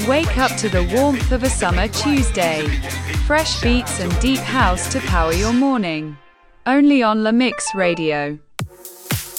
Wake up to the warmth of a summer Tuesday. Fresh beats and deep house to power your morning. Only on La Mix Radio.